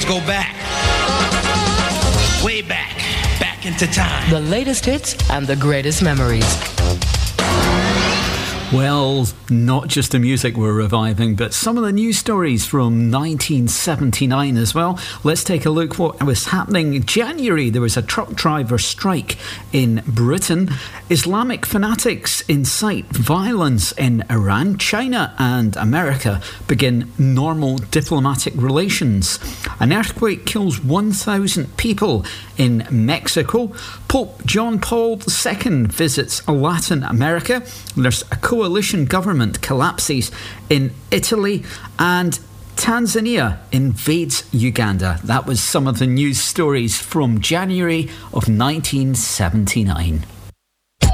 Let's go back. Way back. Back into time. The latest hits and the greatest memories. Well, not just the music we're reviving, but some of the news stories from 1979 as well. Let's take a look what was happening. In January, there was a truck driver strike in Britain. Islamic fanatics incite violence in Iran. China and America begin normal diplomatic relations. An earthquake kills 1,000 people in Mexico. Pope John Paul II visits Latin America. There's a coalition government collapses in Italy, and Tanzania invades Uganda. That was some of the news stories from January of 1979.